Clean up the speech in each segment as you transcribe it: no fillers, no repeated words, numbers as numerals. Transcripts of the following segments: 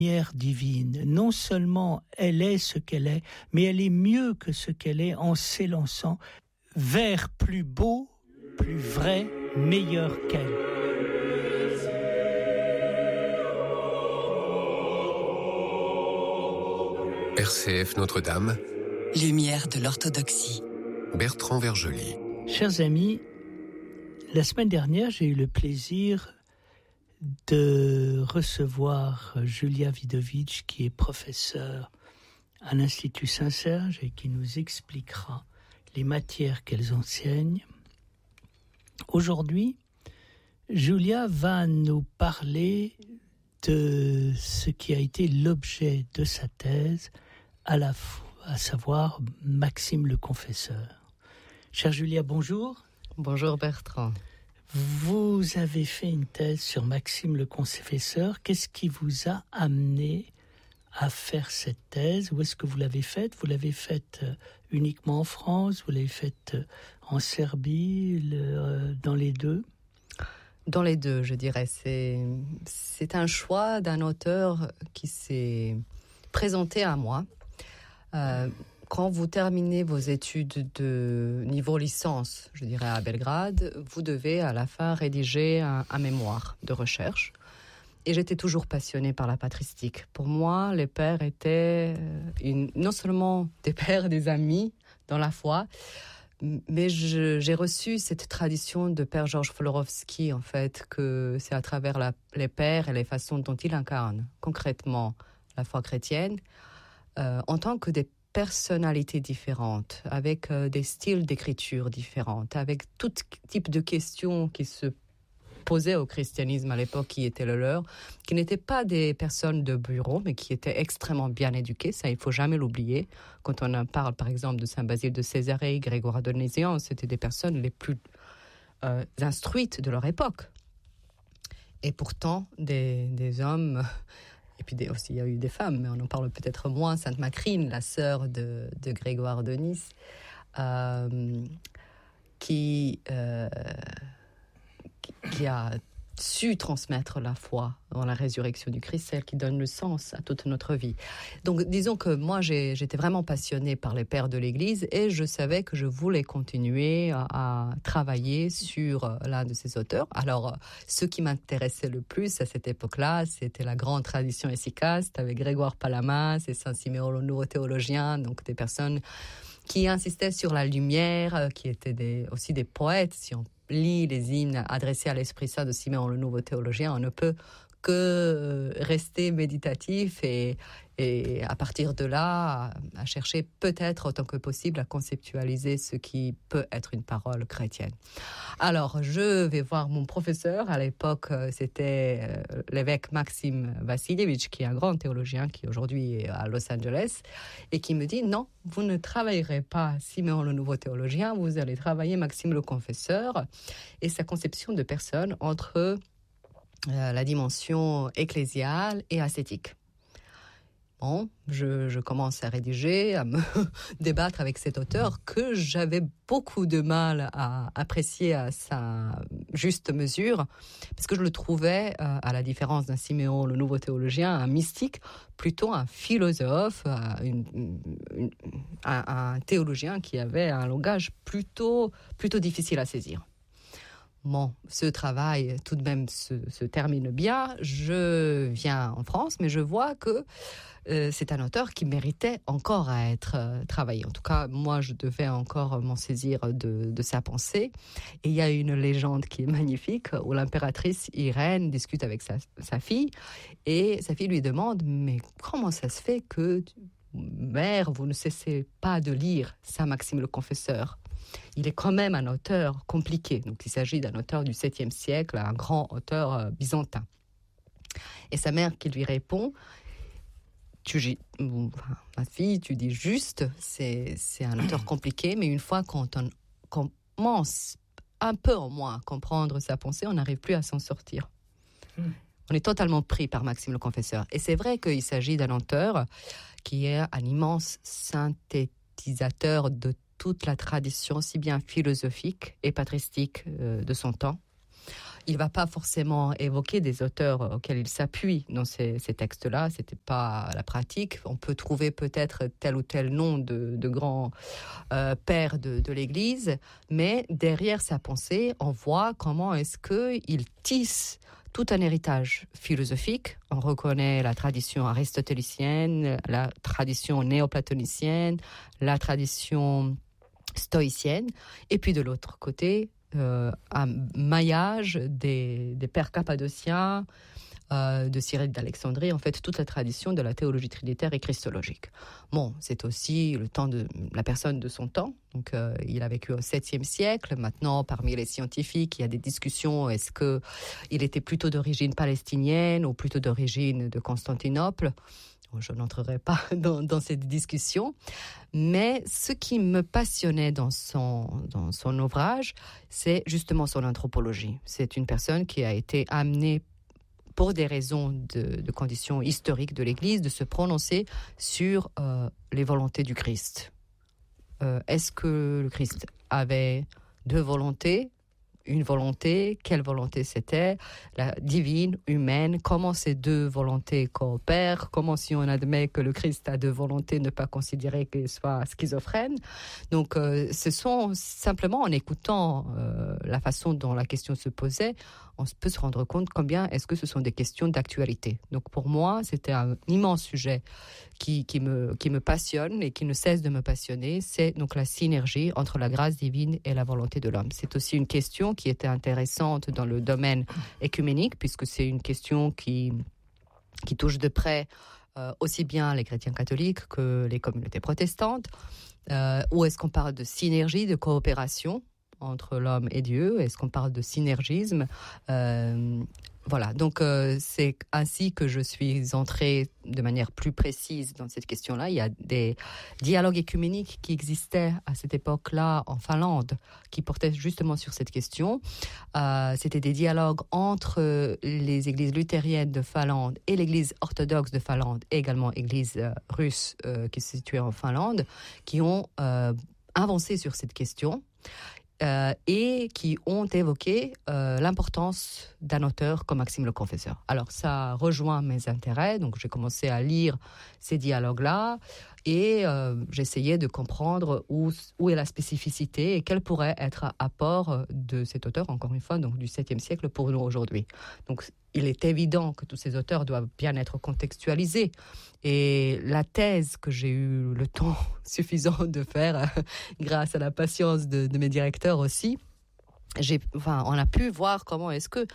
lumière divine. Non seulement elle est ce qu'elle est, mais elle est mieux que ce qu'elle est en s'élançant vers plus beau, plus vrai, meilleur qu'elle. RCF Notre-Dame. Lumière de l'orthodoxie. Bertrand Vergely. Chers amis, la semaine dernière, j'ai eu le plaisir de recevoir Julia Widovic, qui est professeure à l'Institut Saint-Serge et qui nous expliquera les matières qu'elles enseignent. Aujourd'hui, Julia va nous parler de ce qui a été l'objet de sa thèse, à savoir Maxime le Confesseur. Chère Julia, bonjour. Bonjour Bertrand. Vous avez fait une thèse sur Maxime le Confesseur. Qu'est-ce qui vous a amené à faire cette thèse? Où est-ce que vous l'avez faite? Vous l'avez faite uniquement en France? Vous l'avez faite en Serbie? Dans les deux? Dans les deux, je dirais. C'est un choix d'un auteur qui s'est présenté à moi. Quand vous terminez vos études de niveau licence, je dirais à Belgrade, vous devez à la fin rédiger un mémoire de recherche. Et j'étais toujours passionnée par la patristique. Pour moi, les pères étaient non seulement des pères, des amis dans la foi, mais j'ai reçu cette tradition de père Georges Florovski, en fait, que c'est à travers les pères et les façons dont ils incarnent concrètement la foi chrétienne, en tant que des personnalités différentes, avec des styles d'écriture différents, avec tout type de questions qui se posaient au christianisme à l'époque qui était le leur, qui n'étaient pas des personnes de bureau, mais qui étaient extrêmement bien éduquées. Ça, il ne faut jamais l'oublier. Quand on en parle, par exemple, de Saint Basile de Césarée, Grégoire de Nazianze, c'était des personnes les plus instruites de leur époque. Et pourtant, des hommes... Et puis aussi, il y a eu des femmes, mais on en parle peut-être moins. Sainte Macrine, la sœur de Grégoire de Nice, qui a su transmettre la foi dans la résurrection du Christ, celle qui donne le sens à toute notre vie. Donc, disons que moi, j'étais vraiment passionnée par les pères de l'Église et je savais que je voulais continuer à travailler sur l'un de ces auteurs. Alors, ce qui m'intéressait le plus à cette époque-là, c'était la grande tradition hesychaste avec Grégoire Palamas et Saint-Siméon le Nouveau Théologien, donc des personnes qui insistaient sur la lumière, qui étaient aussi des poètes. Si on lit les hymnes adressés à l'Esprit Saint de Siméon le Nouveau Théologien, on ne peut que rester méditatif et à partir de là, à chercher peut-être autant que possible à conceptualiser ce qui peut être une parole chrétienne. Alors, je vais voir mon professeur. À l'époque, c'était l'évêque Maxime Vassilievitch, qui est un grand théologien, qui aujourd'hui est à Los Angeles, et qui me dit, non, vous ne travaillerez pas Siméon le Nouveau Théologien, vous allez travailler Maxime le Confesseur et sa conception de personne entre la dimension ecclésiale et ascétique. Bon, je commence à rédiger, à me débattre avec cet auteur que j'avais beaucoup de mal à apprécier à sa juste mesure, parce que je le trouvais, à la différence d'un Siméon, le Nouveau Théologien, un mystique, plutôt un philosophe, un théologien qui avait un langage plutôt difficile à saisir. Bon, ce travail tout de même se termine bien. Je viens en France, mais je vois que c'est un auteur qui méritait encore à être travaillé. En tout cas, moi, je devais encore m'en saisir de sa pensée. Et il y a une légende qui est magnifique, où l'impératrice Irène discute avec sa fille, et sa fille lui demande « Mais comment ça se fait que, mère, vous ne cessez pas de lire Saint Maxime le Confesseur ?» Il est quand même un auteur compliqué. Donc, il s'agit d'un auteur du 7e siècle, un grand auteur byzantin. Et sa mère qui lui répond, ma fille, tu dis juste, c'est un auteur compliqué, mais une fois qu'on commence un peu au moins à comprendre sa pensée, on n'arrive plus à s'en sortir. On est totalement pris par Maxime le Confesseur. Et c'est vrai qu'il s'agit d'un auteur qui est un immense synthétisateur de toute la tradition, si bien philosophique et patristique de son temps. il ne va pas forcément évoquer des auteurs auxquels il s'appuie dans ces textes-là. Ce n'était pas la pratique. On peut trouver peut-être tel ou tel nom de grands pères de l'Église, mais derrière sa pensée, on voit comment est-ce qu'il tisse tout un héritage philosophique. On reconnaît la tradition aristotélicienne, la tradition néoplatonicienne, la tradition stoïcienne, et puis de l'autre côté, un maillage des pères cappadociens, de Cyril d'Alexandrie, en fait, toute la tradition de la théologie trinitaire et christologique. Bon, c'est aussi le temps de la personne de son temps. Donc, il a vécu au 7e siècle. Maintenant, parmi les scientifiques, il y a des discussions. Est-ce qu'il était plutôt d'origine palestinienne ou plutôt d'origine de Constantinople ? Je n'entrerai pas dans cette discussion, mais ce qui me passionnait dans son ouvrage, c'est justement son anthropologie. C'est une personne qui a été amenée, pour des raisons de conditions historiques de l'Église, de se prononcer sur les volontés du Christ. Est-ce que le Christ avait deux volontés ? Une volonté, quelle volonté c'était, la divine, humaine, comment ces deux volontés coopèrent, comment si on admet que le Christ a deux volontés, ne pas considérer qu'il soit schizophrène. Donc ce sont simplement en écoutant la façon dont la question se posait, on peut se rendre compte combien est-ce que ce sont des questions d'actualité. Donc pour moi, c'était un immense sujet qui me passionne et qui ne cesse de me passionner. C'est donc la synergie entre la grâce divine et la volonté de l'homme. C'est aussi une question qui était intéressante dans le domaine œcuménique, puisque c'est une question qui touche de près aussi bien les chrétiens catholiques que les communautés protestantes. Où est-ce qu'on parle de synergie, de coopération entre l'homme et Dieu? Est-ce qu'on parle de synergisme? Voilà, donc c'est ainsi que je suis entrée de manière plus précise dans cette question-là. Il y a des dialogues œcuméniques qui existaient à cette époque-là en Finlande, qui portaient justement sur cette question. C'était des dialogues entre les églises luthériennes de Finlande et l'église orthodoxe de Finlande, et également l'église russe qui se situait en Finlande, qui ont avancé sur cette question. Et qui ont évoqué l'importance d'un auteur comme Maxime le Confesseur. Alors ça rejoint mes intérêts, donc j'ai commencé à lire ces dialogues-là et j'essayais de comprendre où est la spécificité et quel pourrait être l'apport de cet auteur, encore une fois, donc du 7e siècle pour nous aujourd'hui. Donc il est évident que tous ces auteurs doivent bien être contextualisés. Et la thèse que j'ai eu le temps suffisant de faire, grâce à la patience de mes directeurs aussi, on a pu voir comment est-ce que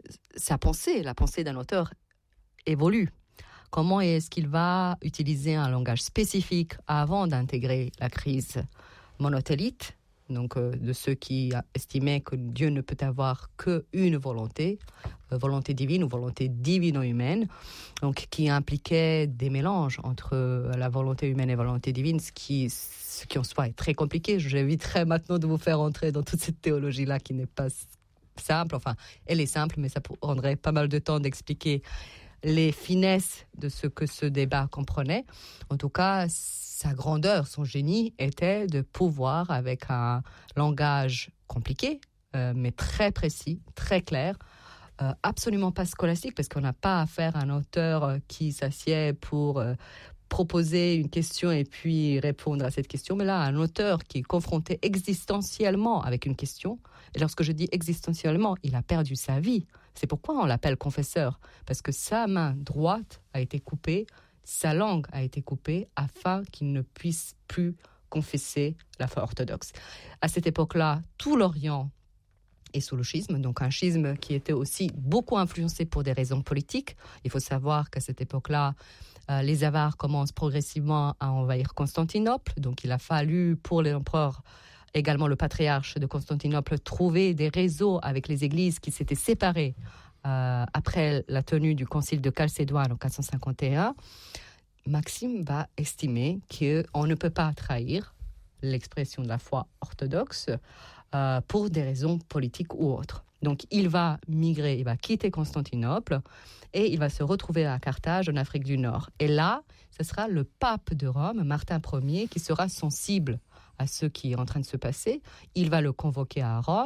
la pensée d'un auteur évolue. Comment est-ce qu'il va utiliser un langage spécifique avant d'intégrer la crise monothélique, donc de ceux qui estimaient que Dieu ne peut avoir qu'une volonté, volonté divine ou volonté divino-humaine, donc qui impliquait des mélanges entre la volonté humaine et la volonté divine, ce qui en soi est très compliqué. J'éviterai maintenant de vous faire entrer dans toute cette théologie-là qui n'est pas simple. Enfin, elle est simple, mais ça prendrait pas mal de temps d'expliquer les finesses de ce que ce débat comprenait. En tout cas, sa grandeur, son génie était de pouvoir, avec un langage compliqué, mais très précis, très clair, absolument pas scolastique, parce qu'on n'a pas affaire à un auteur qui s'assied pour proposer une question et puis répondre à cette question, mais là, un auteur qui est confronté existentiellement avec une question. Et lorsque je dis existentiellement, il a perdu sa vie. C'est pourquoi on l'appelle confesseur, parce que sa main droite a été coupée, sa langue a été coupée, afin qu'il ne puisse plus confesser la foi orthodoxe. À cette époque-là, tout l'Orient est sous le schisme, donc un schisme qui était aussi beaucoup influencé pour des raisons politiques. Il faut savoir qu'à cette époque-là, les Avars commencent progressivement à envahir Constantinople, donc il a fallu pour l'empereur, également le patriarche de Constantinople, trouver des réseaux avec les églises qui s'étaient séparées après la tenue du concile de Chalcédoine en 451. Maxime va estimer qu'on ne peut pas trahir l'expression de la foi orthodoxe pour des raisons politiques ou autres. Donc il va migrer, il va quitter Constantinople et il va se retrouver à Carthage en Afrique du Nord. Et là, ce sera le pape de Rome, Martin Ier, qui sera sensible à ce qui est en train de se passer. Il va le convoquer à Rome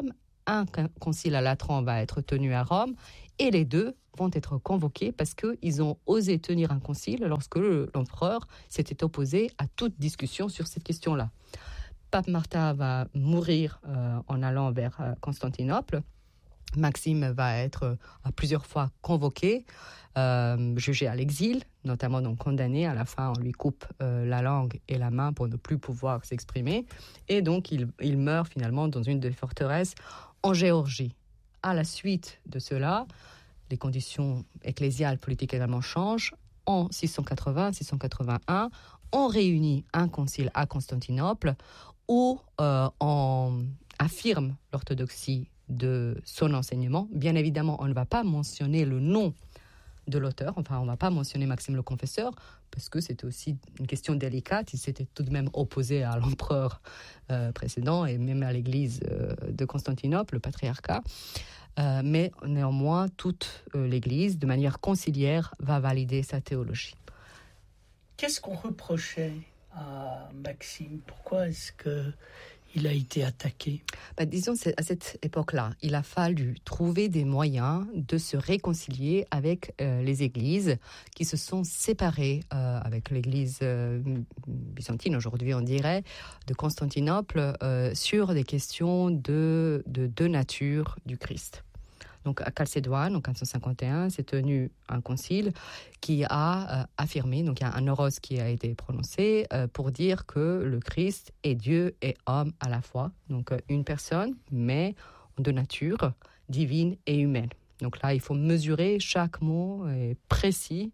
un concile à Latran va être tenu à Rome, et les deux vont être convoqués parce qu'ils ont osé tenir un concile lorsque l'empereur s'était opposé à toute discussion sur cette question-là. Pape Martin va mourir en allant vers Constantinople. Maxime va être à plusieurs fois convoqué, jugé à l'exil, notamment donc condamné. À la fin, on lui coupe la langue et la main pour ne plus pouvoir s'exprimer. Et donc, il meurt finalement dans une des forteresses en Géorgie. À la suite de cela, les conditions ecclésiales, politiques également changent. En 680-681, on réunit un concile à Constantinople où on affirme l'orthodoxie de son enseignement. Bien évidemment, on ne va pas mentionner le nom de l'auteur, enfin, on ne va pas mentionner Maxime le Confesseur, parce que c'était aussi une question délicate. Il s'était tout de même opposé à l'empereur précédent et même à l'église de Constantinople, le patriarcat. Mais néanmoins, toute l'église, de manière conciliaire, va valider sa théologie. Qu'est-ce qu'on reprochait à Maxime? Pourquoi est-ce qu'il a été attaqué? Disons, à cette époque-là, il a fallu trouver des moyens de se réconcilier avec les églises qui se sont séparées avec l'église byzantine, aujourd'hui on dirait, de Constantinople, sur des questions de nature du Christ. Donc à Chalcédoine, en 451, s'est tenu un concile qui a affirmé, donc il y a un oros qui a été prononcé pour dire que le Christ est Dieu et homme à la fois. Donc une personne, mais de nature divine et humaine. Donc là, il faut mesurer chaque mot est précis.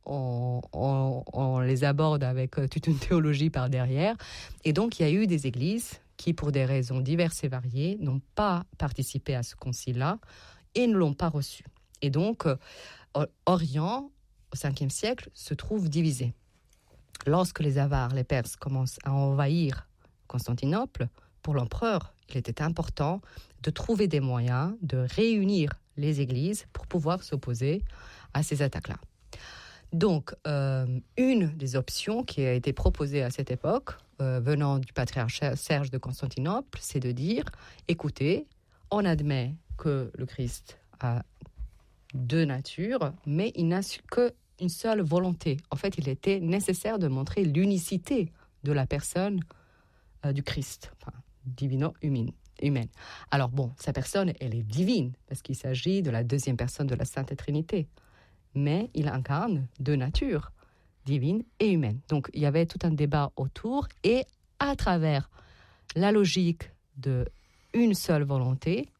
On les aborde avec toute une théologie par derrière. Et donc, il y a eu des églises qui, pour des raisons diverses et variées, n'ont pas participé à ce concile-là et ne l'ont pas reçu. Et donc, Orient, au 5e siècle, se trouve divisé. Lorsque les Avars, les Perses, commencent à envahir Constantinople, pour l'empereur, il était important de trouver des moyens de réunir les églises pour pouvoir s'opposer à ces attaques-là. Donc, une des options qui a été proposée à cette époque, venant du patriarche Serge de Constantinople, c'est de dire, écoutez, on admet que le Christ a deux natures, mais il n'a qu'une seule volonté. En fait, il était nécessaire de montrer l'unicité de la personne du Christ, enfin, divino-humaine. Alors bon, sa personne, elle est divine, parce qu'il s'agit de la deuxième personne de la Sainte Trinité. Mais il incarne deux natures, divine et humaine. Donc, il y avait tout un débat autour, et à travers la logique de une seule volonté,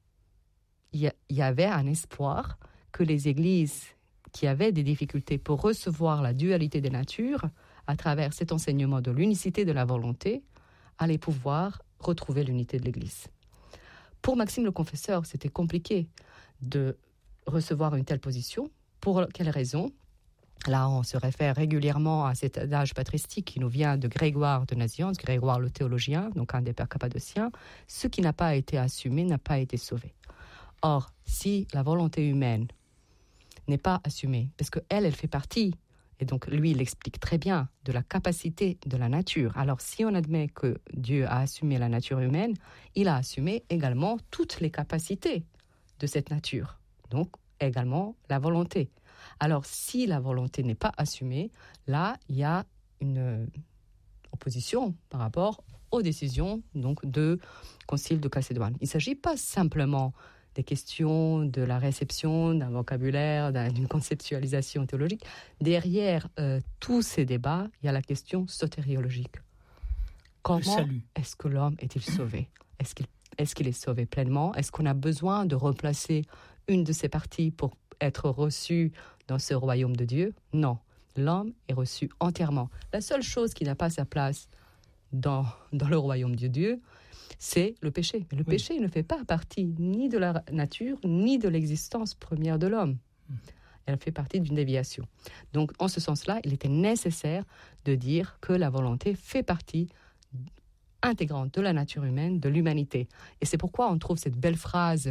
il y avait un espoir que les églises qui avaient des difficultés pour recevoir la dualité des natures, à travers cet enseignement de l'unicité de la volonté, allaient pouvoir retrouver l'unité de l'Église. Pour Maxime le Confesseur, c'était compliqué de recevoir une telle position. Pour quelle raison? Là, on se réfère régulièrement à cet adage patristique qui nous vient de Grégoire de Nazianze, Grégoire le théologien, donc un des pères cappadociens. Ce qui n'a pas été assumé n'a pas été sauvé. Or, si la volonté humaine n'est pas assumée, parce qu'elle fait partie, et donc lui, il explique très bien, de la capacité de la nature. Alors, si on admet que Dieu a assumé la nature humaine, il a assumé également toutes les capacités de cette nature, donc également la volonté. Alors, si la volonté n'est pas assumée, là, il y a une opposition par rapport aux décisions donc, de Concile de Chalcédoine. Il ne s'agit pas simplement des questions de la réception d'un vocabulaire, d'une conceptualisation théologique. Derrière tous ces débats, il y a la question sotériologique. Comment est-ce que l'homme est-il sauvé? Est-ce qu'il est sauvé pleinement? Est-ce qu'on a besoin de replacer une de ses parties pour être reçu dans ce royaume de Dieu? Non, l'homme est reçu entièrement. La seule chose qui n'a pas sa place dans le royaume de Dieu, c'est le péché. Le péché ne fait pas partie ni de la nature, ni de l'existence première de l'homme. Elle fait partie d'une déviation. Donc, en ce sens-là, il était nécessaire de dire que la volonté fait partie intégrante de la nature humaine, de l'humanité. Et c'est pourquoi on trouve cette belle phrase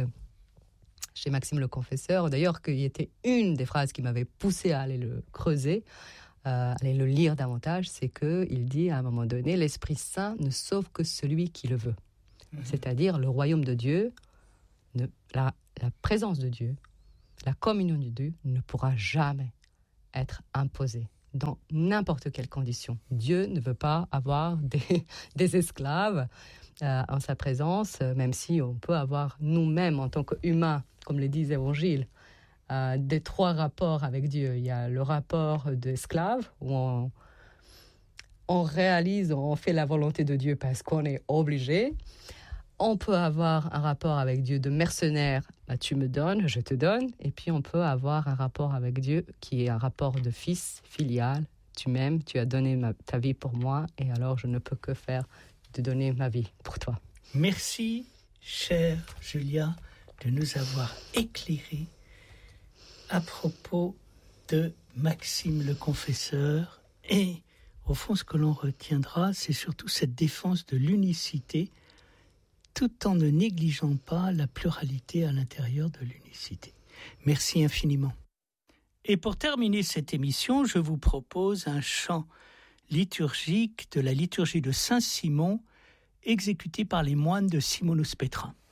chez Maxime le Confesseur, d'ailleurs, qui était une des phrases qui m'avait poussé à aller le creuser, aller le lire davantage, c'est qu'il dit à un moment donné, l'Esprit Saint ne sauve que celui qui le veut. C'est-à-dire, le royaume de Dieu la présence de Dieu, la communion de Dieu ne pourra jamais être imposée dans n'importe quelle condition. Dieu ne veut pas avoir des esclaves en sa présence, même si on peut avoir nous-mêmes en tant qu'humains, comme le dit l'Évangile, des 3 rapports avec Dieu. Il y a le rapport d'esclave, où on réalise, on fait la volonté de Dieu parce qu'on est obligé. On peut avoir un rapport avec Dieu de mercenaire, tu me donnes, je te donne. Et puis on peut avoir un rapport avec Dieu qui est un rapport de fils, filial. Tu m'aimes, tu as donné ta vie pour moi, et alors je ne peux que faire de donner ma vie pour toi. Merci, chère Julia, de nous avoir éclairé à propos de Maxime le Confesseur. Et au fond, ce que l'on retiendra, c'est surtout cette défense de l'unicité, tout en ne négligeant pas la pluralité à l'intérieur de l'unicité. Merci infiniment. Et pour terminer cette émission, je vous propose un chant liturgique de la liturgie de Saint-Simon, exécuté par les moines de Simonus Petra.